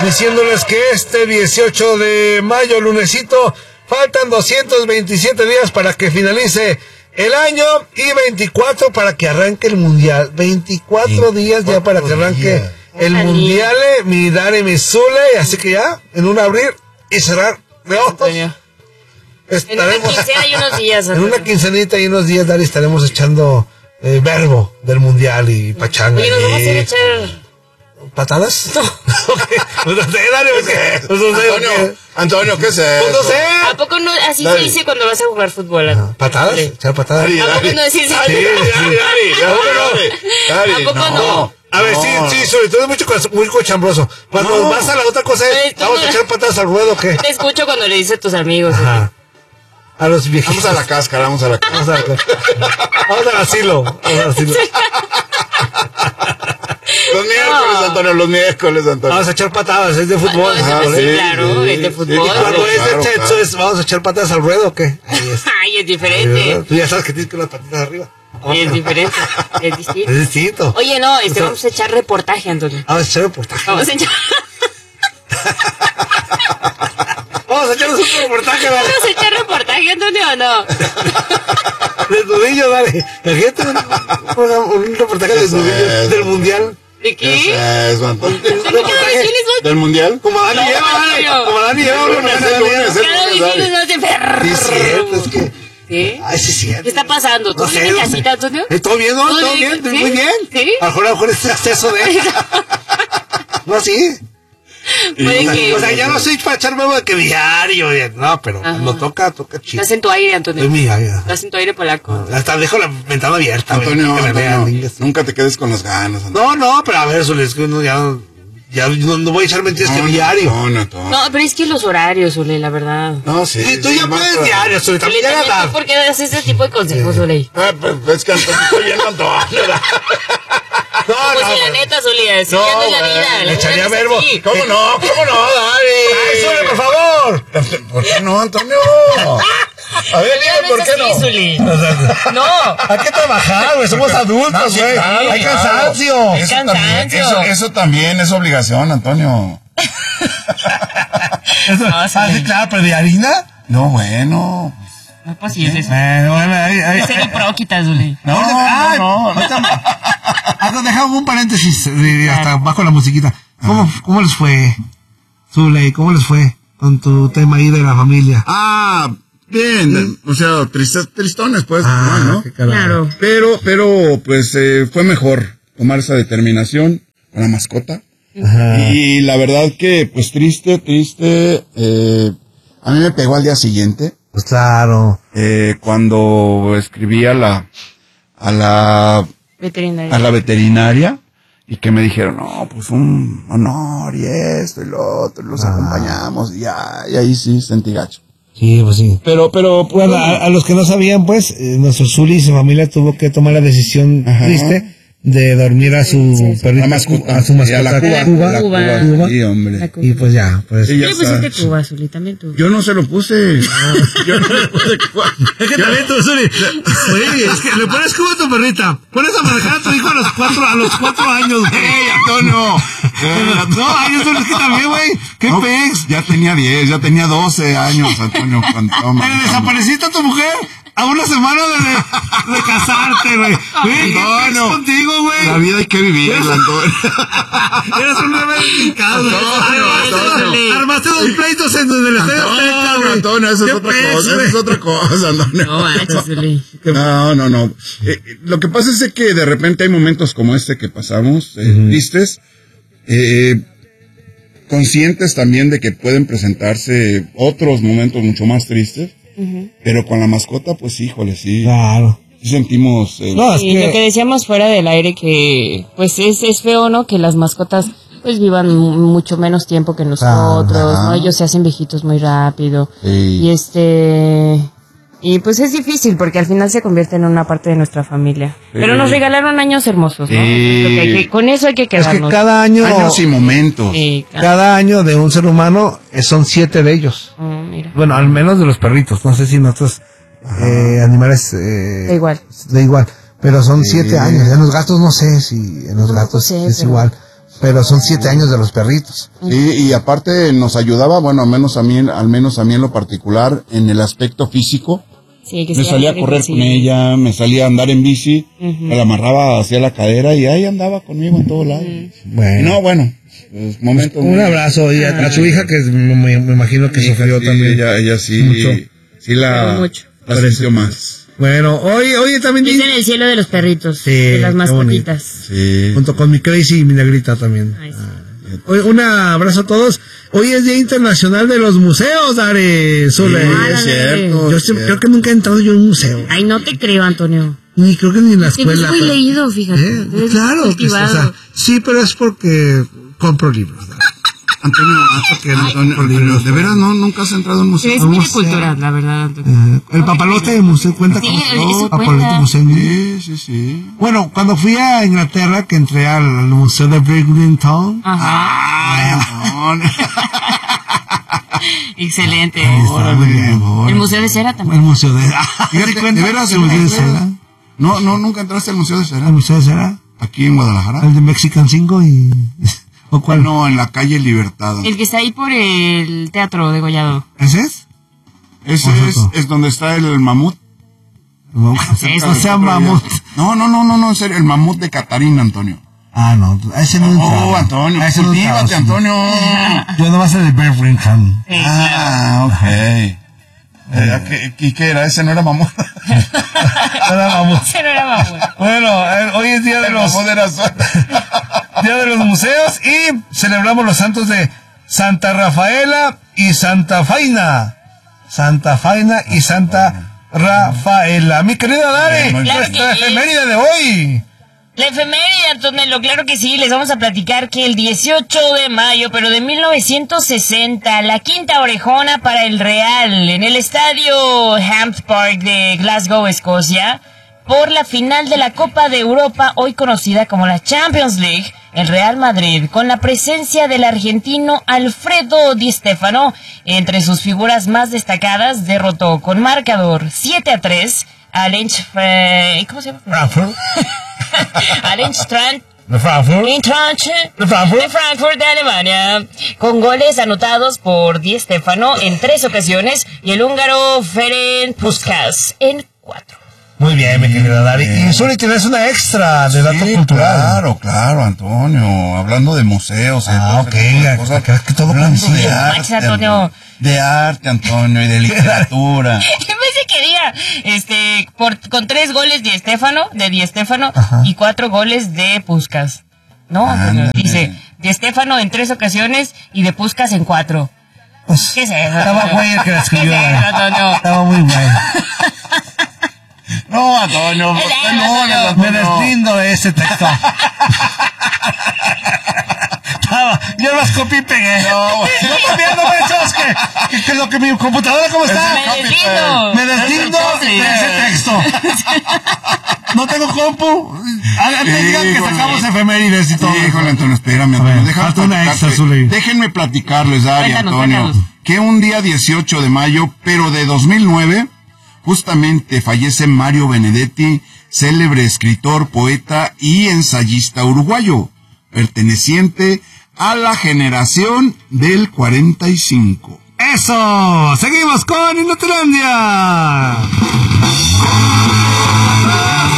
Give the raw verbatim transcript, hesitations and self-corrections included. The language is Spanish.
diciéndoles que este dieciocho de mayo, lunesito, faltan doscientos veintisiete días para que finalice el año y veinticuatro para que arranque el mundial. veinticuatro días ya para que arranque días. el Ojalá. mundial, mi Dani, mi Zule, así que ya, en un abrir y cerrar de ojos. Estaremos, en una quincena y unos días. En una quincenita y unos días, Dani, estaremos echando eh, verbo del mundial y pachanga. Oye, nos vamos a ir a echar... ¿Patadas? No. Okay. Pues no sé, Dani, porque... Pues no sé, Antonio, okay. Antonio, ¿qué es eso? Pues no sé. ¿A poco no? Así Dale. se dice cuando vas a jugar fútbol. Ah, ¿Patadas? Dale. ¿Echar patadas? Dale, ¿A poco no decís eso? Dale, dale, dale, ¿A poco no? A ver, no. sí, sí, sobre todo es mucho, muy cochambroso. Cuando no. vas a la otra cosa, es, ¿vamos a echar patadas al ruedo o qué? Te escucho cuando le dices a tus amigos. Ajá. A los viejitos. Vamos a la cáscara, vamos a la cáscara. Vamos, a la, vamos al asilo. Vamos al asilo. Los miércoles, no. Antonio, los miércoles, Antonio. Vamos a echar patadas, es de fútbol. Ah, sí, sí, claro, sí, es de fútbol. Y cuando sí, es claro, de sexo, claro. es, ¿vamos a echar patadas al ruedo o qué? Ahí es. Ay, es diferente. Ay, tú ya sabes que tienes que las patitas arriba. Y es diferente, es distinto. Es distinto. Oye, no, este, o sea, vamos a echar reportaje, Antonio. Vamos a echar reportaje. Vamos a echar... Vamos a echar un reportaje, dale. ¿Vamos a echar reportaje, Antonio, o no? Desnudillo, dale. Imagínate un, un reportaje de desnudillo del mundial. ¿De qué? ¿Qué es eso, Antonio? ¿De qué ¿Del mundial? Como Dani No, lleva, dale. Antonio. Como Dani lleva, El lunes, el lunes, el Cada lunes, vez no hace ferro. Sí, es cierto, es que... ¿Sí? Ay, sí, es cierto. ¿Qué está pasando? ¿Tú No sé, tienes no sé. casita, Antonio? ¿Eh, ¿Todo bien, no? ¿Todo ¿Todo bien? bien? ¿Sí? Muy bien. ¿Sí? A lo mejor, a lo mejor es exceso de... No, sí. Puede O sea, que... o sea, ya no soy para echar huevo de que diario, ya, no, pero Ajá. cuando toca, toca chido. Estás en tu aire, Antonio. Es mi aire. Estás en tu aire polaco. Hasta dejo la ventana abierta. Antonio, güey, que me vean, Antonio, niñas. nunca te quedes con las ganas, Antonio. No, no, pero a ver, Zule, es que uno ya, ya no, no voy a echar mentiras que No, diario. No, no, no. No, pero es que los horarios, Zule, la verdad. No, sí. Sí, tú sí, ya más puedes para- diario, Zule, Zule, también ya también la tú, ¿por qué das ese tipo de consejos, Zule? Ah, pues es que Antonio estoy viendo a Antonio. No, Pues no, sí, la no. neta, Zule, así No, ya no es la güey, vida. le La echaría vida no es verbo. así. ¿Cómo no? ¿Cómo no? Dale. Ay, Zule, por favor. ¿Por qué no, Antonio? A ver, La vida dime, ¿por no qué es así, no? Zule. No, hay que trabajar, güey, somos adultos, sí, güey. claro, Hay claro. cansancio. Eso Cansancio. también, eso, eso también es obligación, Antonio. Eso, ah, sí, claro, pero de harina. No, bueno. No es posible eso. Bueno, bueno, ahí, ahí, Es el próquita, Zule. No, No, no, no. no. Dejamos un paréntesis eh, hasta bajo la musiquita. ¿Cómo, ¿Cómo les fue, Zule? ¿Cómo les fue con tu tema ahí de la familia? Ah, bien, o sea, tristes, tristones, pues, Ah, ¿no? qué carajo. Claro. Pero, pero, pues, eh, fue mejor tomar esa determinación con la mascota. Ajá. Y la verdad que, pues, triste, triste, eh, a mí me pegó al día siguiente, Pues claro. eh, cuando escribí a la, a la, Veterinaria. a la veterinaria, y que me dijeron, no, pues un honor, y esto, y lo otro, y los Ah. acompañamos, y ya, y ahí sí sentí gacho. Sí, pues sí. Pero, pero, Bueno, a, a los que no sabían, pues, eh, nuestro Zuli y su familia tuvo que tomar la decisión Ajá. triste de dormir a su Sí, perrita, la mascota, a su y mascota a la Cuba, Cuba, la Cuba. Cuba, Cuba. sí, hombre. La Cuba. Y pues ya, pues. Sí, ya ¿Qué le está. pusiste Cuba, Zuli? También tú. Yo no se lo puse. Yo no le puse Cuba. Es que también tú, Zuli, güey, es que le pones Cuba a tu perrita, pones a manejar a tu hijo a los cuatro, a los cuatro años, güey. ¡Ey, Antonio! No, ay, eso es que también, güey, qué No, pex. ya tenía diez, ya tenía doce años, Antonio, cuando Pero desapareciste a tu mujer a una semana de, de, de casarte, güey. Güey, ¿qué No, pex no. contigo, güey? La vida hay que vivirla, Antonio. Eres un reivindicado. Antonio, Antonio. Armaste dos pleitos en donde le estoy Antonio, Antonio, eso es otra cosa, eso es otra cosa, Antonio. No manches, Zuli. No, no, no. Eh, lo que pasa es que de repente hay momentos como este que pasamos, eh, Ujú. tristes, eh, conscientes también de que pueden presentarse otros momentos mucho más tristes, Ujú. pero con la mascota, pues híjole, sí, Claro. sí sentimos... eh, No, es Y que, lo que decíamos fuera del aire que, pues es, es feo, ¿no? Que las mascotas, pues vivan mu- mucho menos tiempo que nosotros, Ajá. ¿no? Ellos se hacen viejitos muy rápido. Sí. Y este, y pues es difícil porque al final se convierte en una parte de nuestra familia. Pero nos regalaron años hermosos, ¿no? Sí. Lo que hay que- con eso hay que es quedarnos. que cada año, años y momentos. Sí, cada- cada año de un ser humano eh, son siete de ellos. Oh, mira. Bueno, al menos de los perritos. No sé si en otros eh, animales eh, Da igual. Da igual. Pero son Sí. siete años. En los gatos no sé si en los gatos sé, es pero- igual. pero son siete años de los perritos. Sí, y aparte nos ayudaba, bueno, al menos a mí, al menos a mí en lo particular, en el aspecto físico. Sí, que me salía a correr con ella, me salía a andar en bici, uh-huh. me la amarraba hacia la cadera y ahí andaba conmigo en todos lados. Uh-huh. Bueno. No, bueno, pues, momento. Un muy... abrazo y a, a su hija que me, me imagino que sufrió sí, también. Ella, ella sí, mucho. sí la, mucho. la sintió más. Bueno, hoy, hoy también... Dice en el cielo de los perritos, sí, de las mascotitas. Sí. Junto con mi Crazy y mi negrita también. Ay, sí. Hoy, un abrazo a todos. Hoy es Día Internacional de los Museos, Dare Zule. Sí, es cierto. Yo siempre, creo que nunca he entrado yo en un museo. Ay, no te creo, Antonio. Ni creo que ni en la escuela. Eres muy leído, fíjate. ¿Eh? Claro, que, o sea, sí, pero es porque compro libros. Dare. Antonio, porque Antonio, Antonio, de veras no, nunca has entrado en un museo. Es muy de cultura, la verdad, Antonio. Eh, el papalote de museo cuenta sí, como papalote museo. Sí, sí, sí. Bueno, cuando fui a Inglaterra, que entré al, al museo de Bridlington. Ajá. Ay, excelente. Órale, el museo de cera también. El museo de Fíjate, ¿de veras el museo de cera? No, no, nunca entraste al museo de cera. ¿El museo de cera? Aquí en Guadalajara. El de Mexican cinco y... ¿O cuál? No, en la calle Libertad. El que está ahí por el Teatro de Gollado. ¿Ese es? Ese es, es donde está el mamut. No, eso no sea mamut. No, no, no, no, no, en serio, el mamut de Catarina, Antonio. Ah, no, a ese no entraba. Oh, Antonio, a ese no entraba, Antonio. Yo nomás el de Birmingham. Ah, ok. Eh, ¿qué, ¿Y qué era? ¿Ese no era mamut? No era mamut. Ese no era mamut. Bueno, eh, hoy es día de los... Día de los museos y celebramos los santos de Santa Rafaela y Santa Faina. Santa Faina y Santa Rafaela. Mi querida Dare, claro nuestra efeméride de hoy. La efeméride, Antonello, claro que sí, les vamos a platicar que el dieciocho de mayo, pero de mil novecientos sesenta, la quinta orejona para el Real en el estadio Hampden Park de Glasgow, Escocia, por la final de la Copa de Europa, hoy conocida como la Champions League, el Real Madrid, con la presencia del argentino Alfredo Di Stéfano, entre sus figuras más destacadas, derrotó con marcador siete a tres al Eintracht, ¿cómo se llama? Frankfurt. al Eintracht de Frankfurt. Eintracht de Frankfurt. de Frankfurt de Alemania, con goles anotados por Di Stéfano en tres ocasiones y el húngaro Ferenc Puskás en cuatro. Muy bien, mi querida Dari. Y Zuli, tienes una extra de dato sí, cultural. Claro, claro, Antonio. Hablando de museos. Ah, ok. Cosas, que, que todo coincide. De arte, Antonio. De arte, Antonio, y de literatura. En vez de que diga, este, por, con tres goles de Stéfano, de Di Stéfano, y cuatro goles de Puskás. ¿No? Antonio? Dice, Di Stéfano en tres ocasiones y de Puskás en cuatro. Pues, ¿qué es eso? Estaba güey el que la escribió. ¿Qué es eso, Antonio? Estaba muy güey. No, Antonio, no, no, no, me deslindo de ese texto. Estaba, yo los copié y pegué. No, yo también no me echas que, que, que lo que mi computadora, ¿cómo está? Me deslindo. Me deslindo de ese texto. No tengo compu. Antes digan que sacamos efemérides y todo. Híjole, Antonio, espérame, Antonio. Falta una extra, Zuli. Déjenme platicarles, Dari, Antonio, que un día dieciocho de mayo, pero de dos mil nueve, justamente fallece Mario Benedetti, célebre escritor, poeta y ensayista uruguayo, perteneciente a la generación del cuarenta y cinco. ¡Eso! ¡Seguimos con Inutilandia!